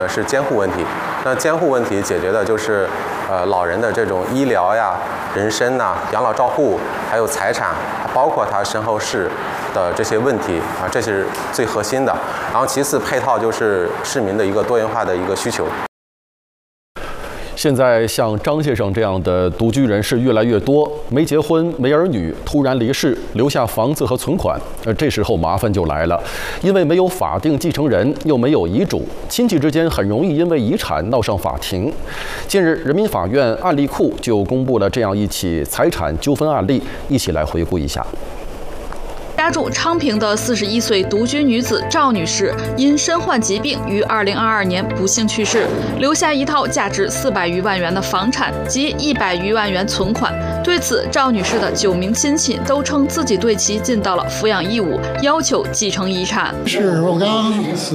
是监护问题。那监护问题解决的就是老人的这种医疗呀、人身呐、养老照护，还有财产，包括他身后事的这些问题啊，这是最核心的。然后其次配套就是市民的一个多元化的一个需求。 现在像张先生这样的独居人士越来越多，没结婚、没儿女，突然离世，留下房子和存款。这时候麻烦就来了，因为没有法定继承人，又没有遗嘱，亲戚之间很容易因为遗产闹上法庭。近日，人民法院案例库就公布了这样一起财产纠纷案例，一起来回顾一下。 家住昌平的41岁独居女子赵女士，因身患疾病于2022年不幸去世，留下一套价值400余万元的房产及100余万元存款。对此，赵女士的9名亲戚都称自己对其尽到了抚养义务，要求继承遗产。 是我刚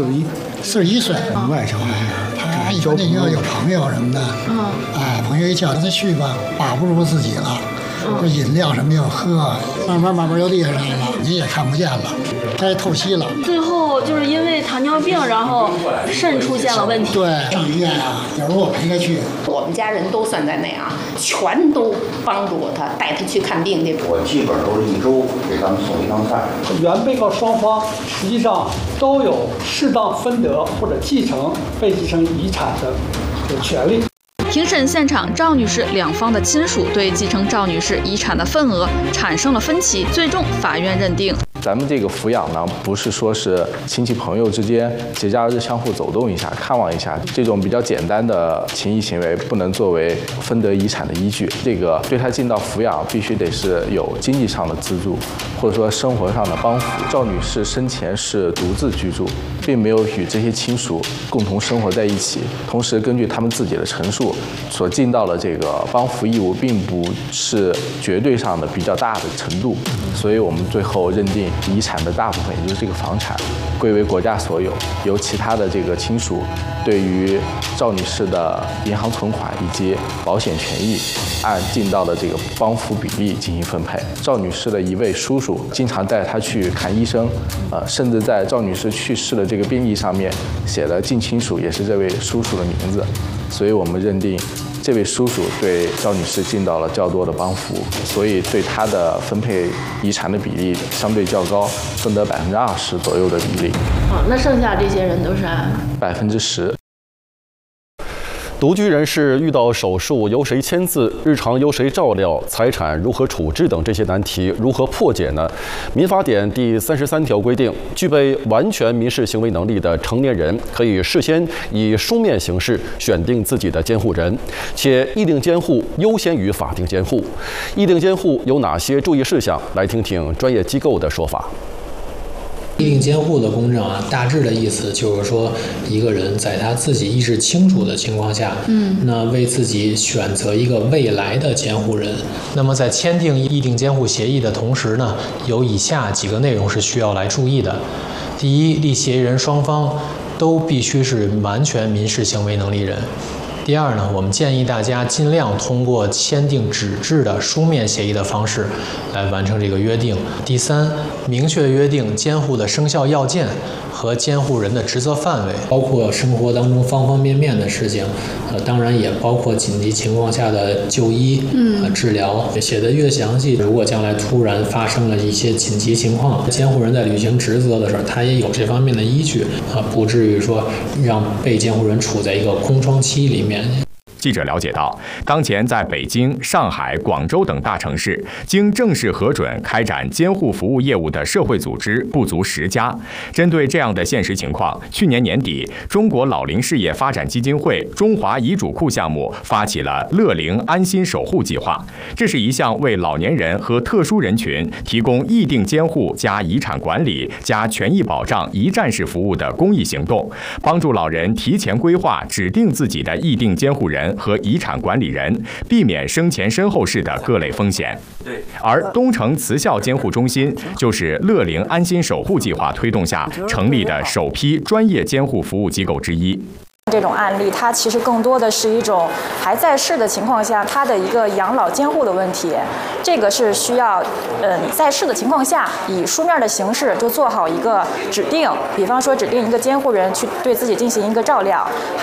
41岁，外甥还是他一般有朋友什么的，朋友一叫他去吧，把不住自己了。这饮料什么要喝，慢慢又厉害了，你也看不见了，该透析了。 最后就是因为糖尿病，然后肾出现了问题。 对，上医院啊，假如我陪他去， 我们家人都算在内啊，全都帮助他，带他去看病去。 我基本都是1周给他们送一趟饭。 原被告双方实际上都有适当分得或者继承被继承遗产的权利。 庭审现场，赵女士两方的亲属对继承赵女士遗产的份额产生了分歧，最终法院认定， 咱们这个抚养呢，不是说是亲戚朋友之间节假日相互走动一下、看望一下，这种比较简单的情谊行为，不能作为分得遗产的依据。这个对他尽到抚养，必须得是有经济上的资助，或者说生活上的帮扶。赵女士生前是独自居住，并没有与这些亲属共同生活在一起。同时，根据他们自己的陈述，所尽到的这个帮扶义务，并不是绝对上的比较大的程度。所以我们最后认定，遗产的大部分，也就是这个房产，归为国家所有，由其他的这个亲属对于赵女士的银行存款以及保险权益，按尽到的这个帮扶比例进行分配。赵女士的一位叔叔经常带她去看医生，甚至在赵女士去世的这个病历上面写了近亲属也是这位叔叔的名字，所以我们认定这位叔叔对赵女士尽到了较多的帮扶，所以对她的分配遗产的比例相对较高，分得20%左右的比例。 那剩下这些人都是按 10%。 独居人士遇到手术由谁签字、日常由谁照料、财产如何处置等这些难题如何破解呢？民法典第33条规定，具备完全民事行为能力的成年人可以事先以书面形式选定自己的监护人，且议定监护优先于法定监护。议定监护有哪些注意事项？来听听专业机构的说法。 议定监护的公证大致的意思就是说，一个人在他自己意识清楚的情况下，那为自己选择一个未来的监护人。那么在签订议定监护协议的同时呢，有以下几个内容是需要来注意的。第一，立协议人双方都必须是完全民事行为能力人。第二呢，我们建议大家尽量通过签订纸质的书面协议的方式来完成这个约定。第三，明确约定监护的生效要件和监护人的职责范围，包括生活当中方方面面的事情，当然也包括紧急情况下的就医、治疗。写得越详细，如果将来突然发生了一些紧急情况，监护人在履行职责的时候，他也有这方面的依据，不至于说让被监护人处在一个空窗期里面。 记者了解到，当前在北京、上海、广州等大城市，经正式核准开展监护服务业务的社会组织不足10家。针对这样的现实情况，去年年底，中国老龄事业发展基金会中华遗嘱库项目发起了乐龄安心守护计划。这是一项为老年人和特殊人群提供议定监护加遗产管理加权益保障一站式服务的公益行动，帮助老人提前规划指定自己的议定监护人和遗产管理人，避免生前身后事的各类风险。而东城慈孝监护中心就是乐龄安心守护计划推动下成立的首批专业监护服务机构之一。 这种案例，它其实更多的是一种还在世的情况下，他的一个养老监护的问题。这个是需要，在世的情况下，以书面的形式就做好一个指定，比方说指定一个监护人去对自己进行一个照料。